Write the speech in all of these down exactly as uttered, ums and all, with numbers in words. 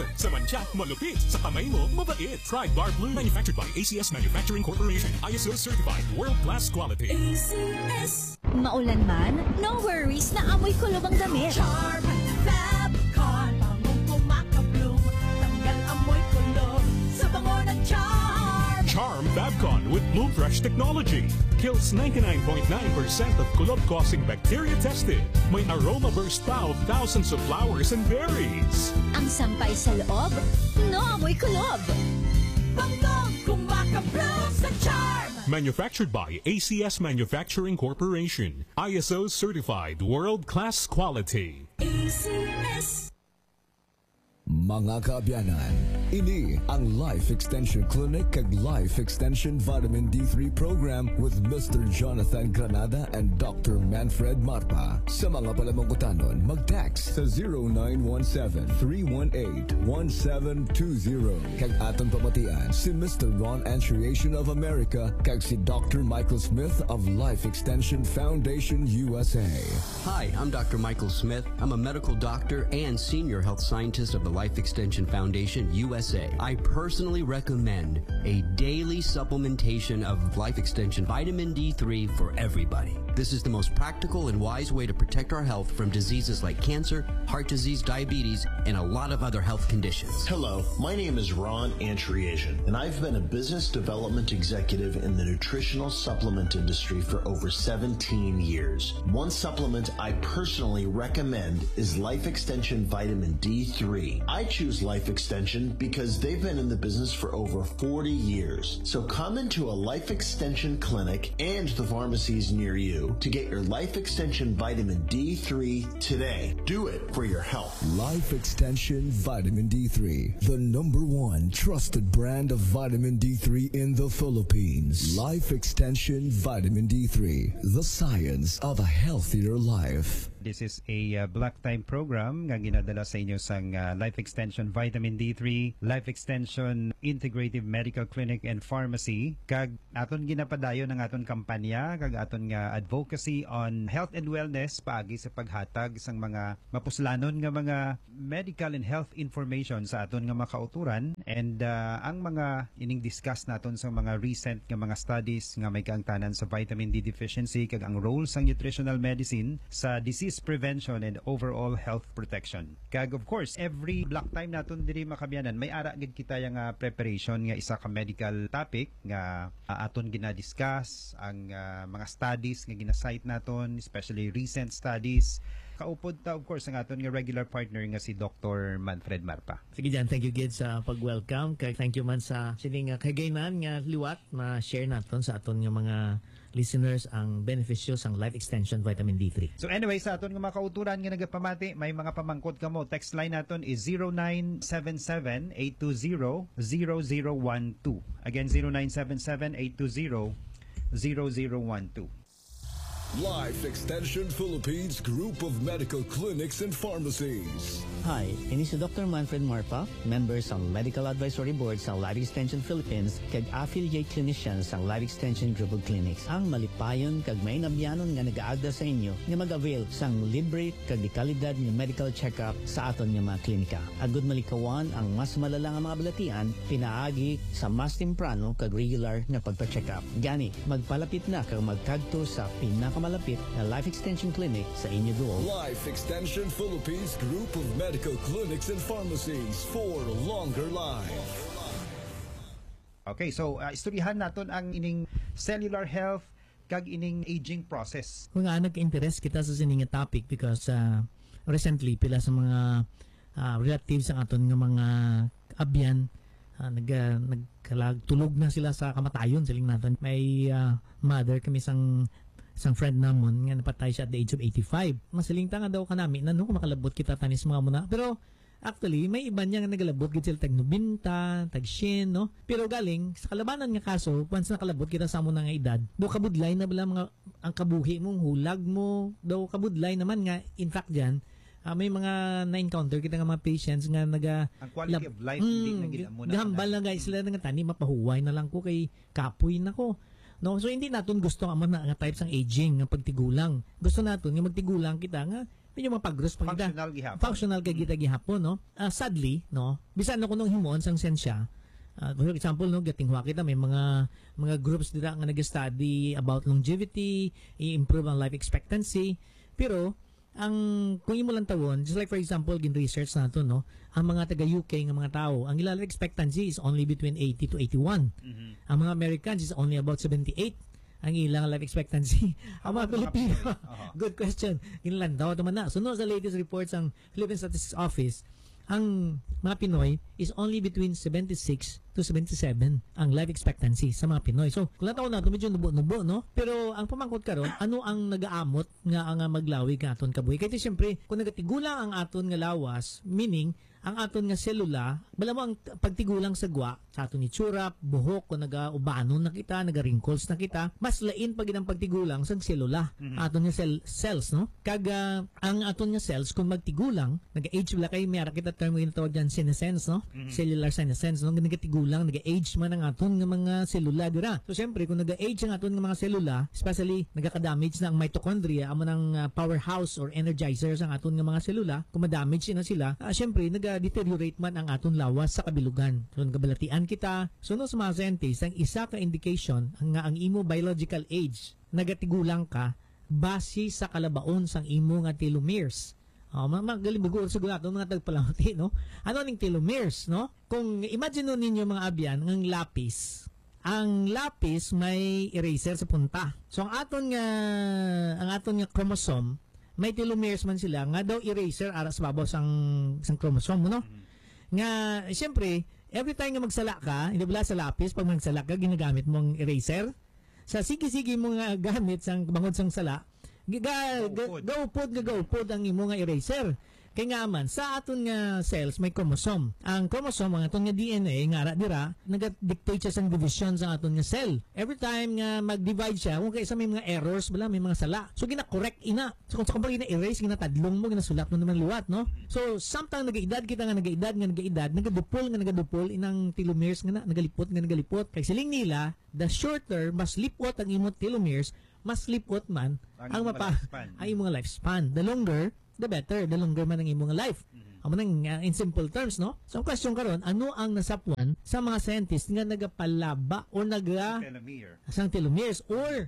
cancer. Sa mancha, malupit. Sa kamay mo, mabait. Try Bar Blue. Manufactured by A C S Manufacturing Corporation. I S O certified. World-class quality. A C S. Maulan man, no worries na amoy kulob ang damit. Charm Fabcon. Bangong kumakabloom. Tanggal amoy kulob sa bango ng Charm. Charm Fabcon with Bloom Fresh technology. Kills ninety-nine point nine percent of kulob-causing bacteria tested. May aroma burst pa of thousands of flowers and berries. Ang sampay sa loob, no amoy kulob. Bangong kumakabloom sa Charm. Manufactured by A C S Manufacturing Corporation. I S O certified. World-class quality. A C S. Mga kaabyanan, ini ang Life Extension Clinic kag Life Extension Vitamin D three Program with Mister Jonathan Granada and Doctor Manfred Marpa. Sa mga palamangkutanon, mag-text sa zero nine one seven, three one eight, one seven two zero. Kag aton pamatian si Mister Ron Antriation of America kag si Doctor Michael Smith of Life Extension Foundation U S A. Hi, I'm Doctor Michael Smith. I'm a medical doctor and senior health scientist of the Life Extension Foundation U S A. I personally recommend a daily supplementation of Life Extension Vitamin D three for everybody. This is the most practical and wise way to protect our health from diseases like cancer, heart disease, diabetes, and a lot of other health conditions. Hello, my name is Ron Antriation, and I've been a business development executive in the nutritional supplement industry for over seventeen years. One supplement I personally recommend is Life Extension Vitamin D three. I choose Life Extension because they've been in the business for over forty years. So come into a Life Extension clinic and the pharmacies near you to get your Life Extension Vitamin D three today. Do it for your health. Life Extension Vitamin D three, the number one trusted brand of vitamin D three in the Philippines. Life Extension Vitamin D three, the science of a healthier life. This is a uh, Black Time program nga ginadala sa inyo sang uh, Life Extension Vitamin D three, Life Extension Integrative Medical Clinic and Pharmacy. Kag aton ginapadayon ng aton kampanya, kag aton nga advocacy on health and wellness paagi sa paghatag sang mga mapuslanon nga mga medical and health information sa aton nga makauturan. And uh, ang mga ining discuss naton sa mga recent nga mga studies nga may kaangtanan sa vitamin D deficiency kag ang role sang nutritional medicine sa disease prevention and overall health protection. Kag of course, every block time naton diri makabyanan may ara gid kita yang uh, preparation nga isa ka medical topic nga uh, aton gina-discuss ang uh, mga studies nga gina-cite naton, especially recent studies. Kaupod ta of course ang aton nga regular partner nga si Doctor Manfred Marpa. Sige dyan, thank you gid sa pag-welcome. Kag thank you man sa sining uh, kagaynan nga liwat na share naton sa aton nga mga listeners ang benepisyo sang Life Extension Vitamin D three. So anyway, sa aton nga mga kauturan nga nagapamati, may mga pamangkot kamo. Text line naton is zero nine seven seven, eight two zero, zero zero one two. Again, zero nine seven seven, eight two zero, zero zero one two. Life Extension Philippines Group of Medical Clinics and Pharmacies. Hi, ini si Doctor Manfred Marpa, member sa Medical Advisory Board sa Life Extension Philippines kag affiliate clinician sa Life Extension Group of Clinics. Ang malipayon kag may nabyanon nga nagaagda sa inyo nga mag-avail sang libre kag di kalidad nga medical check-up sa aton nga mga klinika. Agud malikawan ang mas malala nga mga balatian pinaagi sa mas temprano kag regular nga pagpa-check-up. Gani, magpalapit na kag magkadto sa pinakamalapit na Life Extension Clinic sa inyo duol. Life Extension Philippines Group of Medical Clinics and Pharmacies for longer life. Okay, so uh, istoryahan naton ang ining cellular health kag ining aging process. Kung nga nag-interest kita sa sining nga topic because uh, recently pila sa mga uh, relatives ang aton nga mga abyan uh, nag uh, nagkalagtulog na sila sa kamatayon siling naton. May uh, mother kami sang isang friend namon nga napatay siya at the age of eighty-five. Masiling tanga daw kanami na no kung makalabot kita tanis mga muna. Pero actually may iba niya nga nagalabot gid sila tag nobenta, tag sien, no. Pero galing sa kalabanan nga kaso, once nakalabot kita sa mo nga edad, do kabudlay na bala mga ang kabuhi mong hulag mo, do kabudlay naman nga in fact diyan. Uh, may mga na-encounter kita nga mga patients nga naga ang quality lab, of life mm, hindi na gid mo na. Gahambal na guys sila nga tani mapahuway na lang ko kay kapoy nako. No, so hindi naton gusto nga man nga types ang aging nga pagtigulang. Gusto naton nga magtigulang kita nga medyo mapagros pag kita. Functional gihapon. Functional kay kita gihapon, no? Uh, sadly, no? Bisan na kunong himuon sang sensya. Uh, for example, no, gatingwa kita may mga mga groups dira nga nag-study about longevity, i-improve ang life expectancy. Pero ang kung imo lang tawon, just like for example, gin research nato, no, ang mga taga U K nga mga tao, ang ilang life expectancy is only between eighty to eighty-one. Mm-hmm. Ang mga Americans is only about seventy-eight. Ang ilang life expectancy. Ang mga Pilipino. Uh-huh. Good question. Kinlan daw naman na. So no, sa latest reports ang Philippine Statistics Office, ang mga Pinoy is only between seventy-six to seventy-seven ang life expectancy sa mga Pinoy. So, kung nataon nato, medyo nubo-nubo, no? Pero ang pamangkot karon, ano ang nagaamot nga ang maglawi ka aton kabuhi? Kaya siyempre, kung nagatigulang ang aton nga lawas, meaning, ang aton nga selula, bala mo ang pagtigulang sa gwa, sa aton ni tsurap, buhok, kung naga-ubanon na kita, naga-wrinkles na kita, mas lain pag ang pagtigulang sa selula, mm-hmm. aton nga cell, cells, no? Kaga, ang aton nga cells, kung magtigulang, naga-age wala kayo, may ara kita term yung tawag dyan, senescence, no? Mm-hmm. Cellular senescence, no? Nagatigulang, naga-age man ang aton nga mga selula, dira. So, siyempre, kung naga-age ang aton nga mga selula, especially, nagaka-damage na ang mitochondria, amo ng uh, powerhouse or energizers ang aton nga mga selula, kung ma-damage na sila, uh, siyempre, naga-deteriorate man ang aton lawas sa kabilugan. So, nagabalatian kita. So, no, sa mga scientists, ang isa ka indication nga ang imo biological age, nagatigulang ka, base sa kalabaon sang imo nga telomeres. Oh, magaling bago siguro ato mga tagpalamati, no? Ano ning telomeres, no? Kung imagine nun ninyo mga abyan, ang lapis. Ang lapis may eraser sa punta. So ang aton nga ang aton nga chromosome, may telomeres man sila nga daw eraser ara sa babaw sang sang chromosome, no? Nga siyempre, every time nga magsala ka, hindi bala sa lapis, pag magsala ka, ginagamit mong eraser. Sa sige-sige mo nga gamit sang bangod sang sala, Ga, ga, gaupod nga gaupod ang imo nga eraser. Kaya nga man, sa aton nga cells may chromosome. Ang chromosome, ang aton nga D N A, nga ara dira, nag-dictate siya sa division sa aton nga cell. Every time nga mag-divide siya, kung kaysa may mga errors, bala, may mga sala. So, gina-correct ina. So, kung sa kumpara gina-erase, ginatadlong mo, ginasulat mo naman liwat, no? So, samtang nag-edad kita nga nag-edad nga nag-edad, nagadupol nga nagadupol, inang telomeres nga na, nagalipot nga nagalipot. Kaya siling nila, the shorter, mas lipot ang imong telomeres, mas lipot man ang, ang mapa ang imong lifespan. The longer, the better. The longer man ang imong life. Mm-hmm. Amo nang uh, in simple terms, no? So ang question karon, ano ang nasapuan sa mga scientists nga nagapalaba o naga telomere sang telomeres or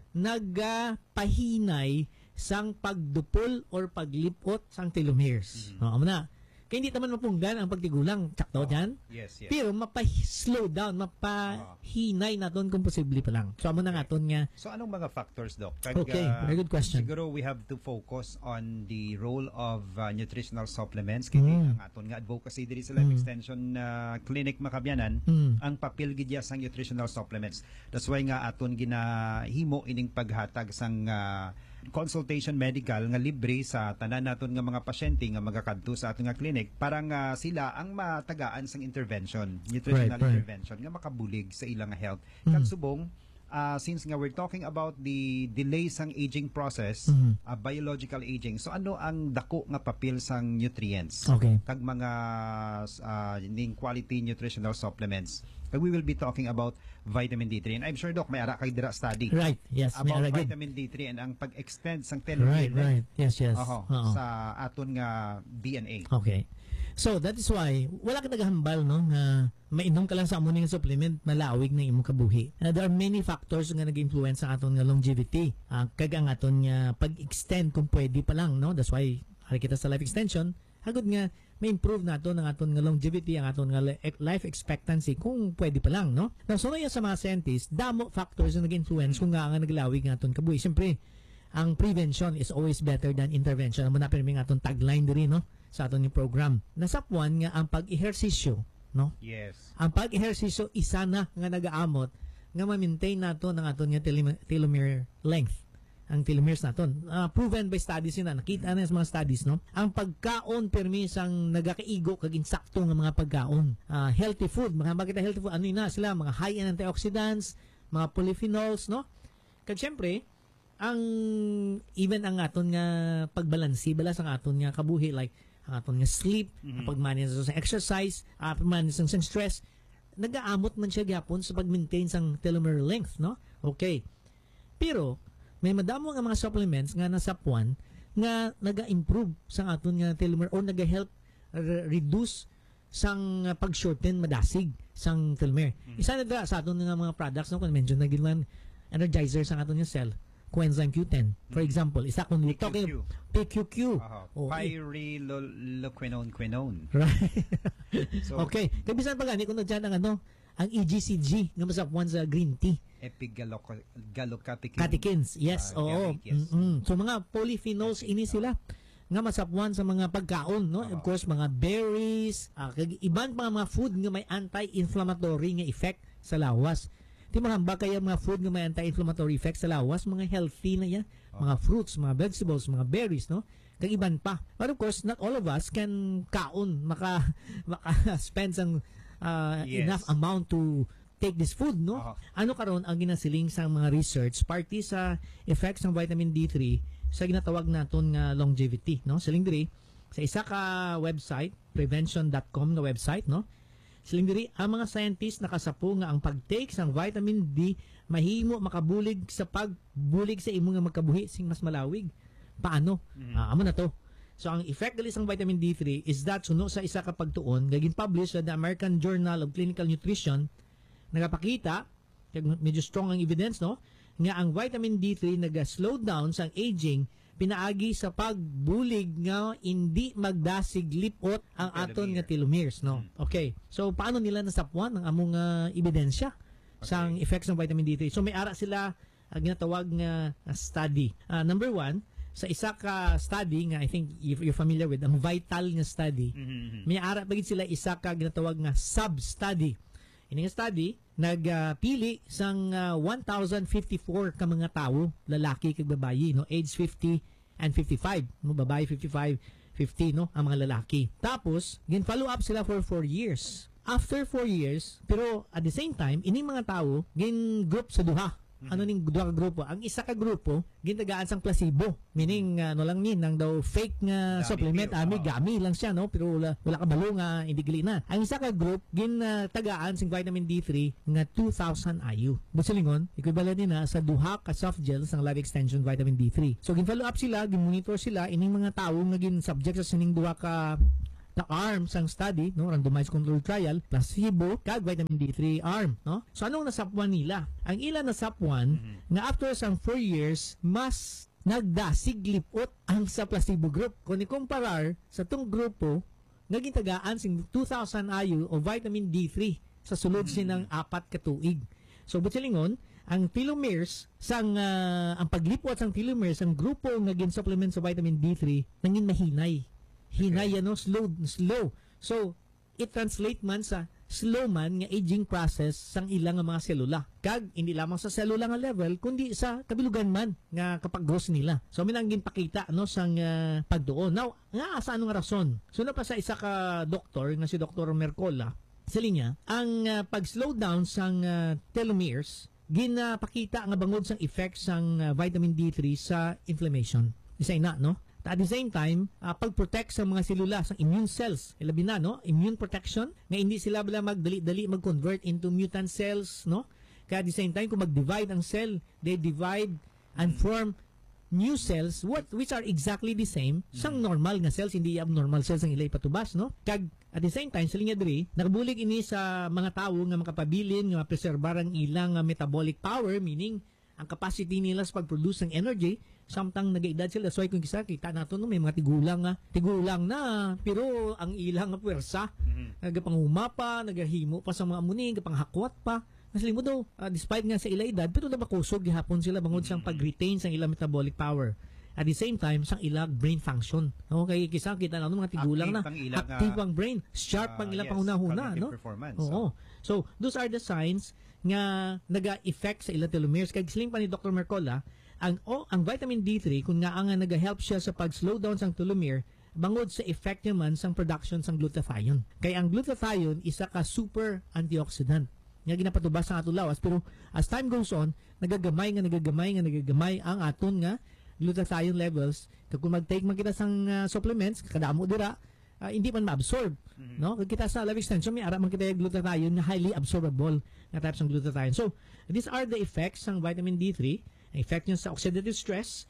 nagapahinay sang pagdupol or paglipot sang telomeres. Mm-hmm. No, amo na. Kaya hindi naman mapunggan ang pagtigulang. Tsakto oh, dyan. Yes, yes. Pero mapa-slow down, mapahinay na doon kung posible pa lang. So, amo na nga doon nga. So, anong mga factors, Doc? Kag, okay, very good question. Siguro we have to focus on the role of uh, nutritional supplements. Kaya mm. ang aton nga advocacy diri sa Life mm. Extension uh, Clinic Makabyanan, mm. ang papel gidya sang nutritional supplements. That's why nga aton ginahimo ining paghatag sang uh, consultation medical nga libre sa tanan naton nga mga pasyente nga magakadto sa aton nga clinic para nga sila ang matagaan sang intervention, nutritional right, intervention right. nga makabulig sa ilang health. Mm. Kag subong uh, since nga we're talking about the delay sang aging process, mm-hmm. uh, biological aging. So ano ang dako nga papel sang nutrients? Okay. Kag mga uh, ning quality nutritional supplements. But we will be talking about vitamin D three. And I'm sure, Doc, may ara kay dira study. Right, yes. About may vitamin D three and ang pag-extend sang telomere. Right, right. Yes, yes. Oho, Uh-oh. sa aton nga D N A. Okay. So, that is why, wala ka nagahambal, no, nga mainom ka lang sa among supplement, malawig na imong kabuhi. Uh, there are many factors nga nag-influence sa aton nga longevity. Uh, kag ang aton nga pag-extend kung pwede pa lang, no? That's why, hari kita sa life extension, hagod nga, may improve nato ng aton nga longevity, ang aton nga life expectancy kung pwede pa lang, no? Now, so sa mga scientists, damo factors na nag-influence kung nga nga naglawig ng aton kabuhi. Siyempre, ang prevention is always better than intervention. Amo na pirmi nga aton tagline diri, no? Sa aton yung program. Nasapuan nga ang pag-ehersisyo, no? Yes. Ang pag-ehersisyo isa na nga nagaamot nga ma-maintain nato ng aton nga telomere length. Ang telomeres naton. Uh, proven by studies yun na. Nakita na sa mga studies, no? Ang pagkaon, permis ang nagakaigo kag insakto ng mga pagkaon. Uh, healthy food. Mga bakit healthy food? Ano yun na sila? Mga high in antioxidants, mga polyphenols, no? Kag syempre, ang even ang aton nga pagbalansi, balas ang aton nga kabuhi, like ang aton nga sleep, mm-hmm. pagmanage sa exercise, uh, pagmanage sa stress, nagaamot man siya gyapon sa pag-maintain sang telomere length, no? Okay. Pero, may madamo nga mga supplements nga nasapuan nga naga-improve sa aton nga telomere or naga-help re- reduce sang uh, pag-shorten madasig sang telomere. Mm-hmm. Isa na sa aton nga mga products no, kung mention na gilman energizer sa aton nga cell, coenzyme Q ten. For mm-hmm. example, isa kung we talking P Q Q. Uh-huh. Oh, Pyriloquinone quinone. Right. So, okay. Kabisan pa gani kung nandiyan ang ano, ang E G C G nga masapuan sa green tea. Epigallocatechins. Yes, uh, oo. Yes. Mm-hmm. So mga polyphenols ini sila nga masapuan sa mga pagkaon, no? Uh-huh. Of course, mga berries, uh, iban pa mga food nga may anti-inflammatory nga effect sa lawas. Di mahamba kaya mga food nga may anti-inflammatory effect sa lawas, mga healthy na yan. Uh-huh. Mga fruits, mga vegetables, mga berries, no? Kag iban pa. But of course, not all of us can kaon, maka, maka spend ang uh, yes. enough amount to take this food, no? Uh-huh. Ano karon ang ginasiling sa mga research party sa effects ng vitamin D three sa ginatawag naton nga longevity, no? Siling diri sa isa ka website, prevention dot com na website, no? Siling diri ang mga scientists nakasapo nga ang pag-take sang vitamin D mahimo makabulig sa pagbulig sa imo nga magkabuhi sing mas malawig. Paano? Mm-hmm. Uh, amo na to. So ang effect gali sang vitamin D three is that suno sa isa ka pagtuon gagin publish sa the American Journal of Clinical Nutrition nagapakita kag medyo strong ang evidence, no, nga ang vitamin D three naga-slow down sa aging pinaagi sa pagbulig nga hindi magdasig lipot ang aton nga telomeres, no. Okay. So paano nila nasapuan ang among uh, ebidensya okay. sang effects ng vitamin D three? So may ara sila uh, ginatawag nga uh, study. Uh, number one, sa isa ka study nga I think if you're familiar with ang vital nga study, mm-hmm. may ara pagid sila isa ka ginatawag nga sub-study. Ini nga study nagpili uh, sang uh, one thousand fifty-four ka mga tawo, lalaki kag babayi, no, age fifty and fifty-five, no, babayi fifty-five, fifty, no, ang mga lalaki. Tapos gin follow up sila for four years. After four years, pero at the same time ini mga tawo gin group sa duha. Mm-hmm. Ano ning duha ka grupo? Ang isa ka grupo gintagaan sang placebo, meaning uh, no lang ni nang daw fake nga gami supplement, pill, ami oh. gami lang siya, no, pero wala, wala ka balo nga hindi gali na. Ang isa ka group gintagaan uh, sing vitamin D three nga two thousand I U. Busilingon, equivalent ni na sa duha ka soft gel sang life extension vitamin D three. So gin follow up sila, gin monitor sila ining mga tawo nga gin subject sa sining duha ka na arm sang study, no, randomized controlled trial, placebo kag vitamin D three arm, no. So anong nasapuan nila? Ang ilan nasapuan mm-hmm. nga after sang four years mas nagdasig lipot ang sa placebo group. Kung ikumparar sa tong grupo nga gintagaan sing two thousand I U o vitamin D three sa sulod mm-hmm. sinang apat ka tuig. So butsilingon, ang telomeres sang uh, ang paglipot sang telomeres ang grupo nga gin-supplement sa vitamin D three nangin mahinay. Hinay okay. ano, slow, slow. So, it translate man sa slow man nga aging process sang ilang mga selula. Kag, hindi lamang sa selula nga level, kundi sa kabilugan man nga kapag gross nila. So, minanggin pakita, no, sang uh, pagdoon. Now, nga, sa anong rason? So, na pa sa isa ka doktor, nga si Doctor Mercola, sali niya, ang uh, pag-slow down sang uh, telomeres, ginapakita nga bangod sang effect sang uh, vitamin D three sa inflammation. Isa ina, no? At the same time, uh, pag-protect sa mga selula, sa immune cells, ilabi na, no? Immune protection, nga hindi sila bala magdali-dali mag-convert into mutant cells, no? Kaya at the same time, kung mag-divide ang cell, they divide and form new cells, what which are exactly the same sang normal nga cells, hindi abnormal cells ang ilay patubas, no? Kag at the same time, sa linya diri, nakabulig ini sa mga tawo nga makapabilin, nga preserbar ang ilang uh, metabolic power, meaning ang capacity nila sa pag-produce ng energy, samtang nag-edad sila. So, kung kisa, kita nato no, may mga tigulang nga, tigulang na, pero ang ilang nga puwersa, mm-hmm. nagapangumapa, nagahimo pa sa mga muni, nagapanghakwat pa. Masali mo daw, uh, despite nga sa ila edad, pero nabakusog, gihapon sila bangod mm-hmm. sang pag-retain sa ilang metabolic power. At the same time, sang ilang brain function. Okay, kisa, kita nato mga tigulang active na, active ang brain, sharp uh, ang ilang yes, panghuna-huna. No? Oo. So, those are the signs nga naga-effect sa ilang telomeres. Kaya siling pa ni Doctor Mercola, ang oh, ang vitamin D three kung nga ang nag-help siya sa pag-slow down sang telomere bangod sa effect naman sang production sang glutathione. Kaya ang glutathione isa ka super antioxidant nga ginapatubas sa ato lawas, pero as time goes on nagagamay nga nagagamay nga nagagamay ang aton nga glutathione levels. Kung mag-take man kita sang uh, supplements kadamo dira, uh, hindi man ma-absorb. Mm-hmm. No? Kung kita sa life extension may ara man kita yung glutathione na highly absorbable na types ng glutathione. So these are the effects ng vitamin D three. Effect niya sa oxidative stress,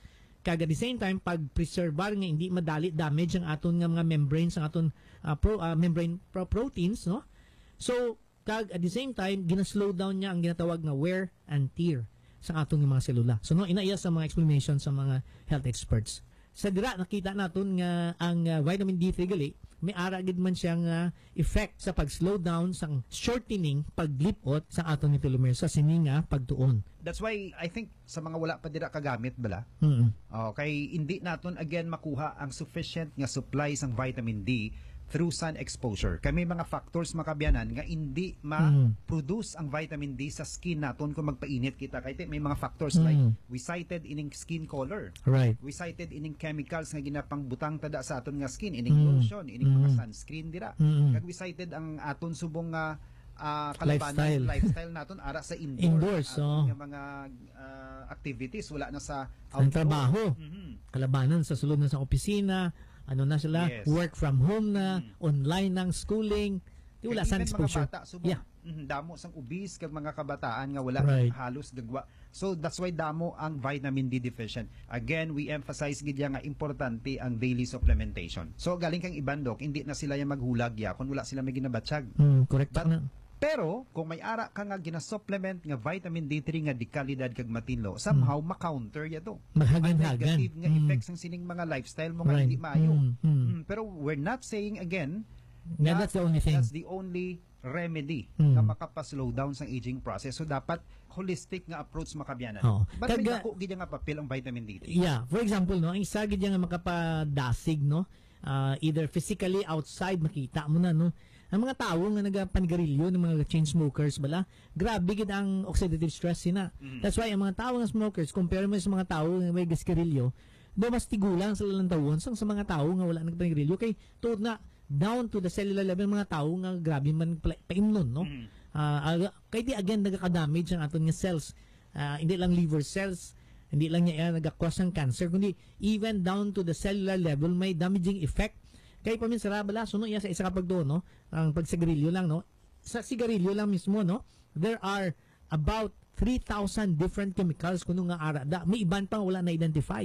kag at the same time pag preservar nga hindi madali damage ang aton nga mga membranes ang aton uh, pro, uh, membrane pro proteins, no? So kag at the same time gina-slow down niya ang ginatawag nga wear and tear sa atong mga selula. So no, inaiya sa mga explanation sa mga health experts. Sa dira nakita naton nga ang uh, vitamin D three gali may ara gid man siyang uh, effect sa pag-slow down sang shortening paglipot sa aton ni telomere sa sininga pagtuon. That's why I think sa mga wala pa dira kagamit bala. Mm-hmm. Oh, kay hindi naton again makuha ang sufficient nga supply sang vitamin D through sun exposure. Kay may mga factors makabyanan nga hindi ma-produce ang vitamin D sa skin naton kung magpainit kita. Kay may mga factors Mm. like we cited ining skin color. Right. We cited ining chemicals nga ginapang butang tada sa aton nga skin, ining Mm. lotion, ining Mm. mga sunscreen dira. Mm. Kag we cited ang aton subong nga uh, kalabanan Lifestyle. lifestyle naton ara sa indoor. Indoors, aton oh. nga mga uh, activities wala na sa Ang outdoor. trabaho. Mhm. Kalabanan sa sulod na sa opisina, ano na sila, Yes. work from home na, online ng schooling, di wala Kaya sun even exposure. mga bata, subong, Yeah. mhm, damo sang ubis kag mga kabataan nga wala Right. halos gagwa. So that's why damo ang vitamin D deficient. Again, we emphasize gid ya nga importante ang daily supplementation. So galing kang ibandok, hindi na sila yung maghulag ya kung wala sila may ginabatsyag. Mm, correct But- na. Pero kung may ara ka nga gina-supplement nga vitamin D three nga di kalidad kag matinlo, somehow ma-counter ya to. Ang Maghagan-hagan. negative nga Mm. effects ng sining mga lifestyle mo nga Right. hindi maayo. Mm, mm. Mm, pero we're not saying again Yeah, that's the only thing. That's the only remedy Mm. na makapa-slow down sa aging process. So dapat holistic nga approach makabyanan. Oo. But may Kaga- dako gid nga papel ang vitamin D three. Yeah, for example, no, ang isa gid nga makapadasig, no, uh, either physically outside makita mo na, no, ang mga tawo nga nagapanigarilyo ng mga chain smokers bala, grabe gid ang oxidative stress sina. Mm. That's why ang mga tawo nga smokers compare mo sa mga tawo nga may gaskirilyo, do mas tigulang sa lalang tawon sang sa mga tawo nga wala nagpanigarilyo kay tuod na down to the cellular level mga tawo nga grabe man pla- paimnon, no. Mm. Ah, kay di again nagaka-damage ang aton nga cells. Ah, hindi lang liver cells, hindi lang niya nagka-cause ng cancer, kundi even down to the cellular level may damaging effect. Kaya paminsara bala suno iya sa isa kapag do, no, ang pagsigarilyo lang, no, sa sigarilyo lang mismo, no, there are about three thousand different chemicals kuno nga ara da may iban pang wala na identify.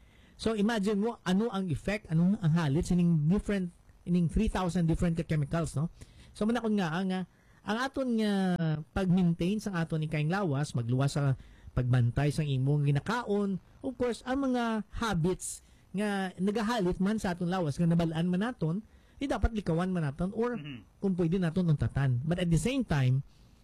So imagine mo ano ang effect, ano ang halit sining different ining three thousand different chemicals, no. So manakon nga ang ah, ang aton nga pag-maintain sa aton ni kaing lawas, magluwas sa pagbantay sa imong ginakaon, of course ang mga habits nga nagahalit man sa aton lawas nga nabalaan man naton, di dapat likawan man naton or kung pwede naton untatan. But at the same time,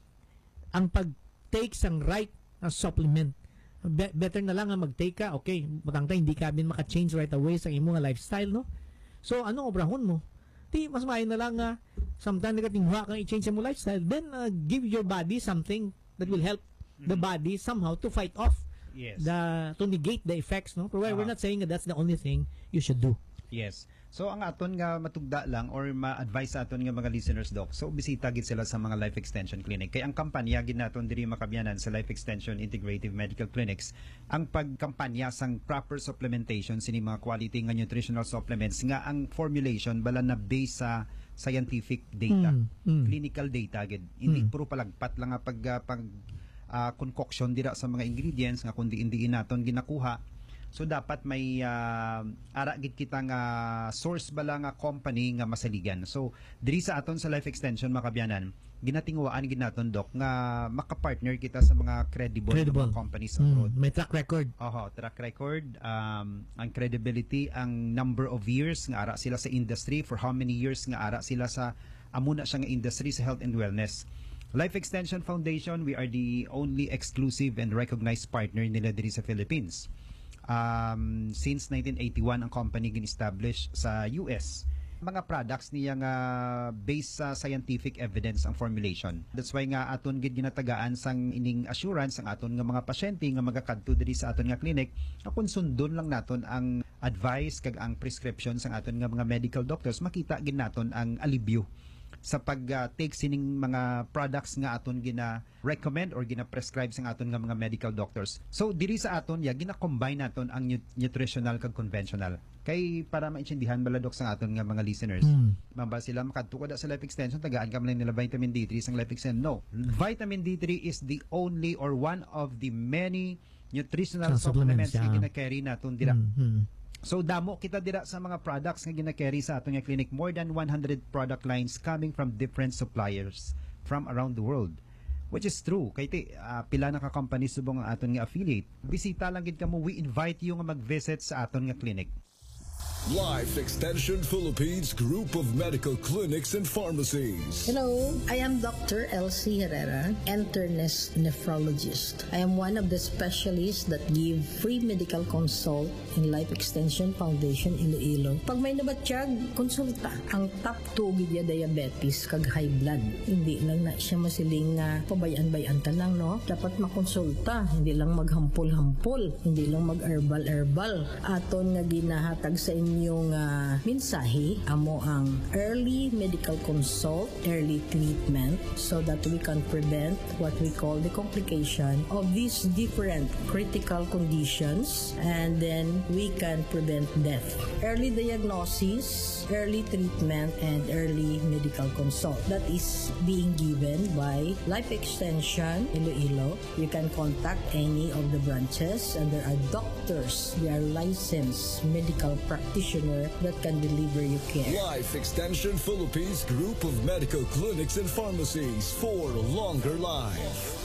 ang pag-take sang right na supplement, be- better na lang nga mag-take ka, okay, butang tayo, hindi ka bin maka-change right away sa imong nga lifestyle, no? So, anong obrahon mo? Di, mas maayon na lang nga, sometimes nagatingwa kang i-change sa mo lifestyle, then uh, give your body something that will help the body somehow to fight off Yes. the to negate the effects, no? Pero we're Ah. not saying that that's the only thing you should do. Yes. So ang aton nga matugda lang or ma-advise sa aton nga mga listeners, doc. So bisita gid sila sa mga Life Extension Clinic. Kay ang kampanya gid naton diri makabyanan sa Life Extension Integrative Medical Clinics, ang pagkampanya sang proper supplementation sini mga quality nga nutritional supplements nga ang formulation bala na based sa scientific data, Mm, mm. clinical data gid. Hindi Mm. puro palagpat lang nga pag ah, pag ah, concoction dira sa mga ingredients nga kundi hindi naton ginakuha. So dapat may uh, ara gid kita nga source bala nga company nga masaligan. So diri sa aton sa Life Extension makabyanan, ginatingwaan gid naton, doc, nga makapartner kita sa mga credible, Credible. mga companies abroad. Mm, may track record. Oho, track record, um, ang credibility, ang number of years nga ara sila sa industry, for how many years nga ara sila sa amuna siya nga industry sa health and wellness. Life Extension Foundation, we are the only exclusive and recognized partner nila diri sa Philippines. Um, since nineteen eighty-one ang company gin-establish sa U S. Mga products niya nga based sa scientific evidence ang formulation. That's why nga aton gid ginatagaan sang ining assurance ang aton nga mga pasyente nga magakadto diri sa aton nga clinic na kung sundon lang naton ang advice kag ang prescription sang aton nga mga medical doctors, makita gid naton ang alibyo sa pag-take uh, sining mga products nga aton gina-recommend or gina-prescribe sa aton nga mga medical doctors. So, diri sa aton, ya, gina-combine naton ang nu- nutritional kag conventional. Kay para maintindihan baladok sa aton nga mga listeners. Mm. Mamba sila makadto kada sa Life Extension, tagaan ka man nila vitamin D three sang Life Extension. No. Vitamin D three is the only or one of the many nutritional Sa supplements, supplements nga yeah. gina-carry naton dira. Mhm. So damo kita dira sa mga products nga gina-carry sa aton nga clinic, more than one hundred product lines coming from different suppliers from around the world. Which is true. Kay ti uh, pila na ka company subong ang aton nga affiliate. Bisita lang gid kamo, we invite you nga mag-visit sa aton nga clinic. Life Extension Philippines Group of Medical Clinics and Pharmacies. Hello, I am Doctor Elsie Herrera, internist nephrologist. I am one of the specialists that give free medical consult in Life Extension Foundation Iloilo. Pag may nabatsyag, konsulta. Ang top two gidya diabetes kag high blood. Hindi lang na siya masiling nga pabayan-bayan ta lang, no? Dapat makonsulta, hindi lang maghampol-hampol, hindi lang mag-herbal-herbal. Aton nga ginahatag sa inyo yung uh, mensahe amo ang early medical consult, early treatment, so that we can prevent what we call the complication of these different critical conditions, and then we can prevent death. Early diagnosis, early treatment, and early medical consult. That is being given by Life Extension Iloilo. You can contact any of the branches, and there are doctors, they are licensed medical practitioners that can deliver you care. Life Extension Philippines Group of Medical Clinics and Pharmacies for longer life.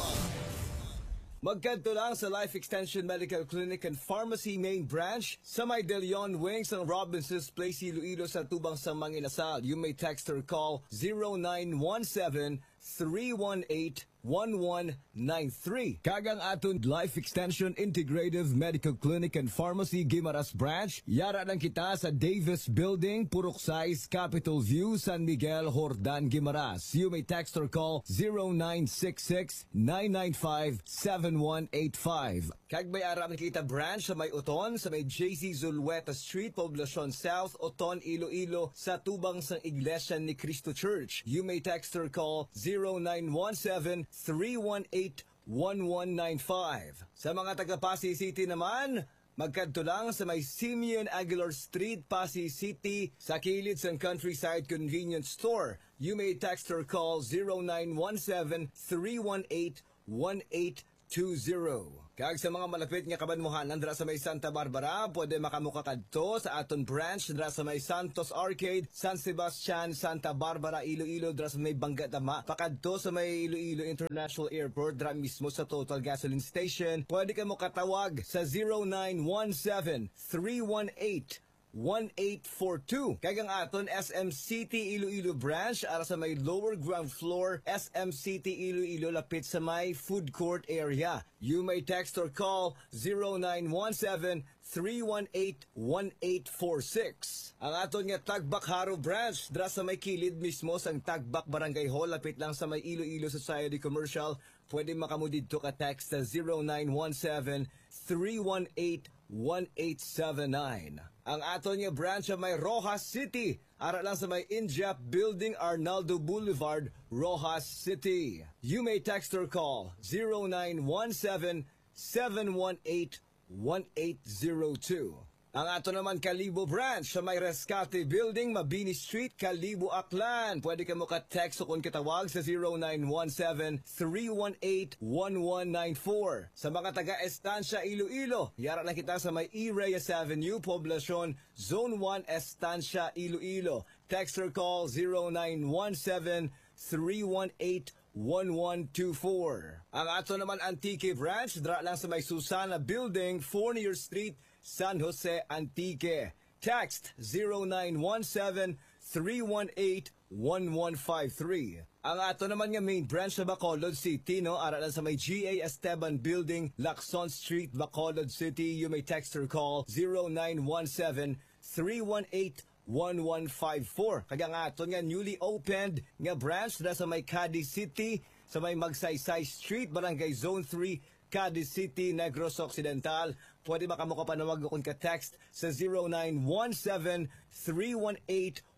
Magkanto lang sa Life Extension Medical Clinic and Pharmacy Main Branch sa may De Leon Wings ng Robinson's Place, Iloilo sa Tubang Samang Inasal. You may text or call zero nine one seven, three one eight, one one nine three. Kagang aton Life Extension Integrative Medical Clinic and Pharmacy Guimaras Branch, yara lang kita sa Davis Building, Purok Size, Capitol View, San Miguel, Hordan, Guimaras. You may text or call zero nine six six, nine nine five, seven one eight five. Kag may aram kita branch sa may Uton, sa may J C Zulueta Street, Poblacion South, Uton, Iloilo, sa Tubang sang Iglesia ni Cristo Church. You may text or call zero nine one seven, three one eight, one one nine five. Sa mga taga Pasay City naman, magkanto lang sa may Simeon Aguilar Street, Pasay City, sa kilid sa Countryside Convenience Store. You may text or call zero nine one seven, three one eight, one eight two zero. Kag sa mga malapit nga kabanmuhanan dra sa may Santa Barbara, pwede makamuka kadto sa aton branch dra sa may Santos Arcade, San Sebastian, Santa Barbara, Iloilo, dra sa may Bangga Dama. Pakadto sa may Iloilo International Airport dra mismo sa Total Gasoline Station. Pwede ka mo katawag sa zero nine one seven, three one eight, one eight four two. Kag ang aton S M City Iloilo branch ara sa may lower ground floor, S M City Iloilo, lapit sa may food court area. You may text or call zero nine one seven, three one eight, one eight four six. Ang aton nga Tagbak Haro branch dra sa may kilid mismo sang Tagbak Barangay Hall, lapit lang sa may Iloilo Society Commercial. Pwede makamu didto ka text sa zero nine one seven, three one eight, one eight seven nine. Ang aton nga branch sa may Rojas City, ara lang sa may Injap Building, Arnaldo Boulevard, Rojas City. You may text or call zero nine one seven, seven one eight, one eight zero two. Ang ato naman Kalibo branch sa may Rescate Building, Mabini Street, Kalibo, Aklan. Pwede ka mo ka-text o kung kitawag sa zero nine one seven, three one eight, one one nine four. Sa mga taga-Estancia, Iloilo, yara lang kita sa may E. Reyes Avenue, Poblacion, Zone one, Estancia, Iloilo. Text or call zero nine one seven, three one eight, one one two four. Ang ato naman Antique branch, dra lang sa may Susana Building, Fournier Street, San Jose, Antique. Text zero nine one seven, three one eight, one one five three. Ang ato naman nga main branch sa Bacolod City, no? Ara lang sa may G A Esteban Building, Lacson Street, Bacolod City. You may text or call zero nine one seven, three one eight, one one five four. Kaya nga ato nga newly opened nga branch na sa may Cadiz City, sa may Magsaysay Street, Barangay Zone three, Cadiz City, Negros Occidental. Pwede makamuka panawag kung ka-text sa zero nine one seven, three one eight,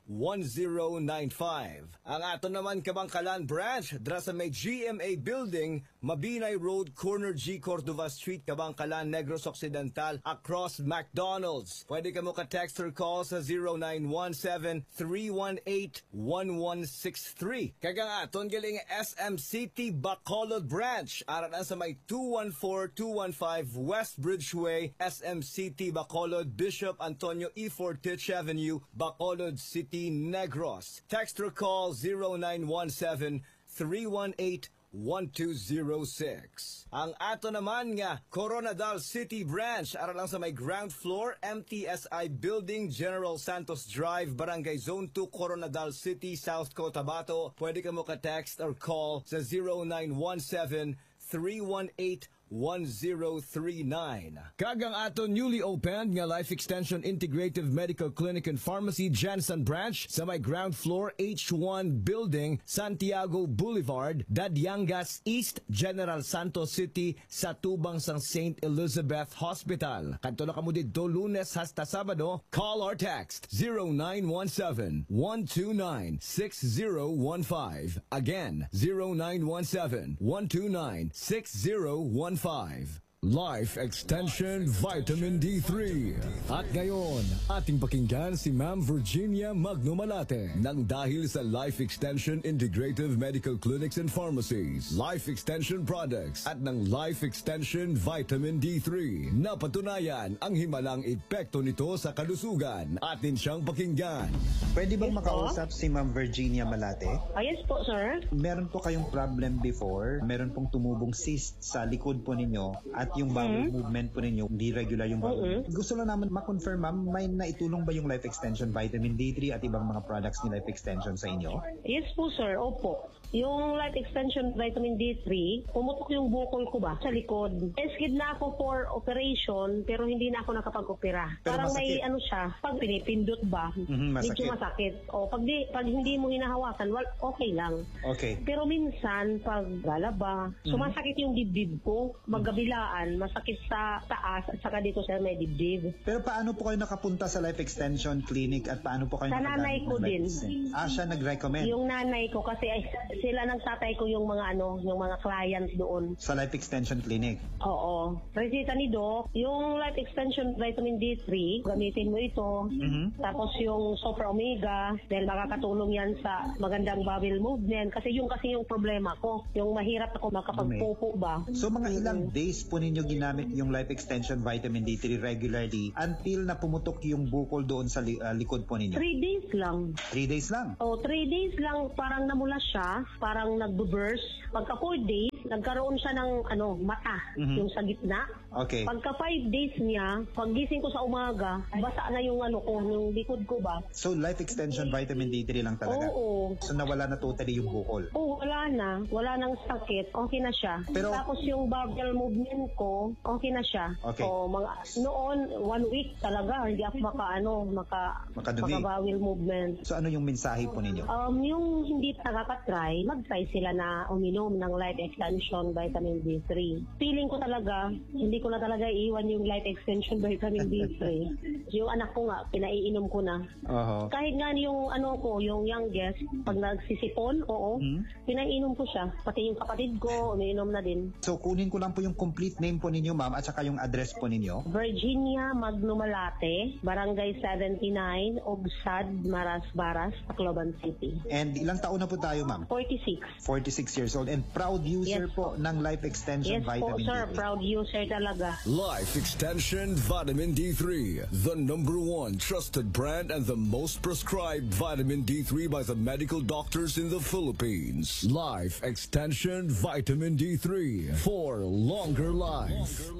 one zero nine five. Ang ato naman Kabangkalan branch, dra sa may G M A Building, Mabinay Road, corner G. Cordova Street, Kabangkalan, Negros Occidental, across McDonald's. Pwede ka mo ka-text or call sa zero nine one seven, three one eight, one one six three. Kagang aton galing S M City Bacolod branch, aranan sa may two one four, two one five West Bridgeway, S M City Bacolod, Bishop Antonio E. Fortich Avenue, Bacolod City, Negros. Text or call zero nine one seven, three one eight, one two zero six. Ang ato naman nga Coronadal City branch, ara lang sa may ground floor, M T S I Building, General Santos Drive, Barangay Zone two, Coronadal City, South Cotabato. Pwede ka mo ka-text or call sa zero nine one seven, three one eight, one zero three nine. Kagang ato newly opened nga Life Extension Integrative Medical Clinic and Pharmacy Jansen Branch sa may ground floor H one Building, Santiago Boulevard, Dadyangas East, General Santos City, sa tubang sang Saint Elizabeth Hospital. Kanto na kamo dito Lunes hasta Sabado. Call or text zero nine one seven, one two nine, six zero one five. Again, zero nine one seven, one two nine, six zero one five. Life Extension Vitamin D three. At ngayon, ating pakinggan si Ma'am Virginia Magnomalate nang dahil sa Life Extension Integrative Medical Clinics and Pharmacies, Life Extension Products at ng Life Extension Vitamin D three. Napatunayan ang himalang epekto nito sa kalusugan. Atin siyang pakinggan. Pwede bang makausap si Ma'am Virginia Malate? Ah, yes po, sir. Meron po kayong problem before, meron pong tumubong cyst sa likod po ninyo at yung bowel mm-hmm. movement po ninyo, hindi regular yung bowel. Mm-hmm. Gusto lang naman ma-confirm, ma'am, may naitulong ba yung Life Extension Vitamin D three at ibang mga products ni Life Extension sa inyo? Yes po, sir. Opo. Yung Life Extension Vitamin D three, pumutok yung bukol ko ba sa likod. Eskid na ako for operation, pero hindi na ako nakapag-opera. Pero parang masakit. may ano siya, pag pinipindot ba, mm-hmm, medyo masakit. O pag, di, pag hindi mo hinahawakan, well, okay lang. Okay. Pero minsan, pag galaba, mm-hmm. sumasakit yung dibdib ko, magkabilaan, masakit sa taas at saka dito sa may dibdib. Pero paano po kayo nakapunta sa Life Extension Clinic at paano po kayo sa nanay ko din. Ah, siya nag-recommend? Yung nanay ko kasi ay, sila nagtatay ko yung mga ano, yung mga clients doon. Sa Life Extension Clinic? Oo. Resita ni Doc, yung Life Extension Vitamin D three, gamitin mo ito. Mm-hmm. Tapos yung Sopra Omega, dahil makakatulong yan sa magandang bowel movement. Kasi yung kasi yung problema ko, yung mahirap ako makapagpupo ba. So mga ilang days po ninyo ginamit yung Life Extension Vitamin D three regularly until na pumutok yung bukol doon sa li- uh, likod po ninyo? Three days lang. Three days lang? Oh, three days lang parang namula siya, parang nag-burst. Pagka four days, nagkaroon siya ng ano, mata, mm-hmm. yung sa gitna. Okay. Pagka five days niya, paggising ko sa umaga, basa na yung ano ko, yung likod ko ba. So Life Extension Vitamin D three lang talaga? Oo. So nawala na totally yung bukol? Oo, wala na. Wala nang sakit. Okay na siya. Pero, tapos yung bowel movement ko, okay na siya. Okay. So, mga, noon, one week talaga, hindi ako maka, ano, maka, Makadumi. maka bowel movement. So ano yung mensahe po ninyo? Um, yung hindi nakaka-try, mag-try sila na uminom ng Life Extension Vitamin D three. Feeling ko talaga, hindi ko na talaga iiwan yung Life Extension Vitamin D three. Yung anak ko nga, pinaiinom ko na. Uh-huh. Kahit nga yung ano ko, yung youngest, pag nagsisipon, oo, hmm? pinaiinom ko siya. Pati yung kapatid ko, umiinom na din. So kunin ko lang po yung complete name po ninyo, ma'am, at saka yung address po ninyo. Virginia Magnomalate, Barangay seventy-nine, Obsad, Maras Baras, Tacloban City. And ilang taon na po tayo, ma'am? forty-six. forty-six years old. And proud user yes, po ng Life Extension yes, Vitamin po, sir, D three. Proud user talaga. Life Extension Vitamin D three, the number one trusted brand and the most prescribed vitamin D three by the medical doctors in the Philippines. Life Extension Vitamin D three for longer life.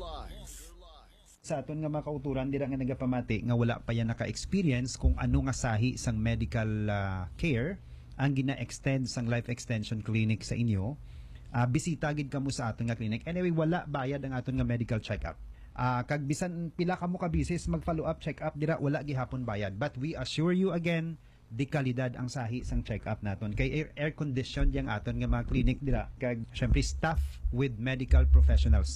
Sa aton nga makauturan dira nga nagapamati nga wala pa yan naka-experience kung ano nga sahi sang medical uh, care ang gina-extend sang Life Extension Clinic sa inyo. Uh, bisita gid kamo sa aton nga clinic. Anyway, wala bayad ang aton nga medical check-up. Uh, kag bisan pila kamo ka bisis mag-follow up check-up dira wala gihapon bayad. But we assure you again, di kalidad ang sahi sang check-up naton. Kay air, air condition yang aton nga mga clinic dira kag syempre staff with medical professionals.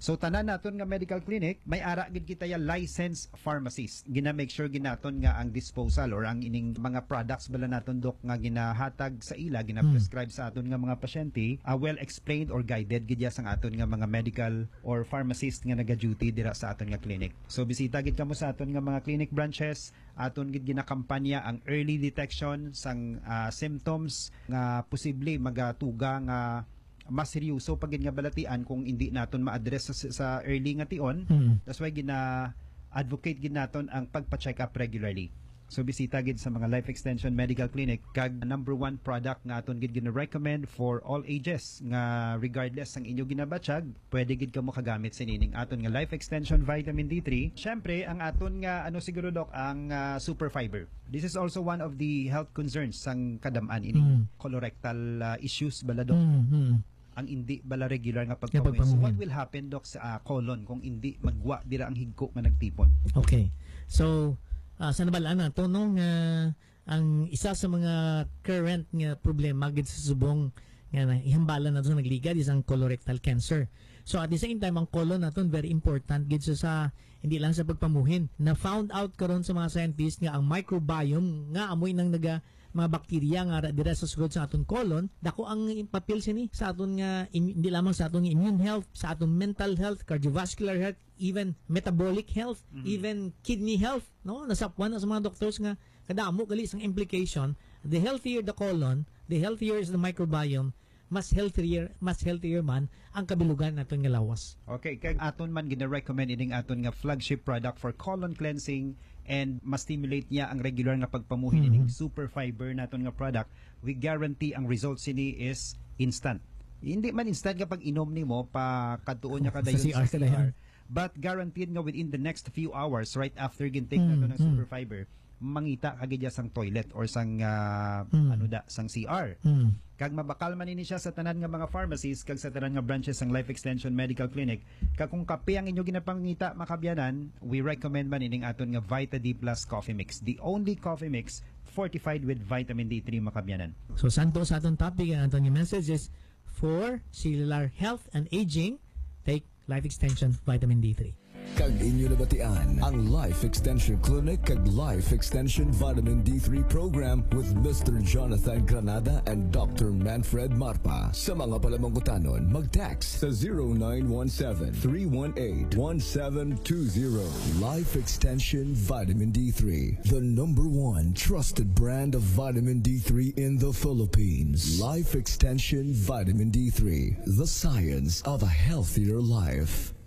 So tanan naton nga medical clinic may ara gid kita ya licensed pharmacist. Gina make sure ginaton nga ang disposal or ang ining mga products bala naton dok nga ginahatag sa ila, gina-prescribe sa aton nga mga pasyente, uh, well explained or guided gid ya sang aton nga mga medical or pharmacist nga naga-duty dira sa aton nga clinic. So bisita gid kamo sa aton nga mga clinic branches, aton gid ginakampanya ang early detection sang uh, symptoms nga posible magatuga nga mas seryoso pag nga balatian kung hindi naton ma-address sa, sa early nga tion. Mm. That's why gina advocate gid naton ang pagpa-check up regularly. So bisita gid sa mga Life Extension Medical Clinic kag number one product nga aton gid gina-recommend for all ages nga regardless ang inyo ginabatsyag, pwede gid kamo kagamit sa nining aton nga Life Extension Vitamin D three. Syempre ang aton nga ano siguro dok ang uh, super fiber. This is also one of the health concerns sang kadam-an ini mm. colorectal uh, issues bala dok. Mm-hmm. Ang hindi bala regular nga pagpamuhin. So what will happen dok sa uh, colon kung hindi magwa dira ang higko nga nagtipon? Okay. So uh, sa nabalaan na to nung uh, ang isa sa mga current nga problema gid sa subong nga ihambala na to nagligad is ang colorectal cancer. So at the same time ang colon naton very important gid sa, sa hindi lang sa pagpamuhin. Na found out karon sa mga scientists nga ang microbiome nga amoy nang naga mga bakterya nga dira sa sugod sa aton colon, dako ang papel sini sa aton nga in, hindi lamang sa aton immune health, sa aton mental health, cardiovascular health, even metabolic health, mm-hmm. even kidney health, no? Nasapwan na sa mga doctors nga kadamo gali sang implication. The healthier the colon, the healthier is the microbiome, mas healthier mas healthier man ang kabilugan naton nga lawas. Okay, kay aton man gina-recommend ining aton nga flagship product for colon cleansing and ma-stimulate niya ang regular nga pagpamuhin mm-hmm. ining super fiber naton nga product. We guarantee ang results ini is instant. Hindi man instant kapag inom nimo pa kadtuon niya kada sa C R, sa C R. But guaranteed nga within the next few hours right after gintake mm-hmm. nato ng super fiber, mangita kagid sang toilet or sang uh, mm. ano da sang C R. Mm. Kag mabakal man ini siya sa tanan nga mga pharmacies kag sa tanan nga branches sang Life Extension Medical Clinic. Kag kung kape ang inyo ginapangita makabyanan, we recommend man ining aton nga Vita D Plus Coffee Mix, the only coffee mix fortified with vitamin D three makabyanan. So santo sa aton topic ang aton message is for cellular health and aging, take Life Extension Vitamin D three. Kag inyo nabatian ang Life Extension Clinic kag Life Extension Vitamin D three program with Mister Jonathan Granada and Doctor Manfred Marpa. Sa mga palamangkutanon, mag-text sa zero nine one seven, three one eight, one seven two zero. Life Extension Vitamin D three, the number one trusted brand of vitamin D three in the Philippines. Life Extension Vitamin D three, the science of a healthier life.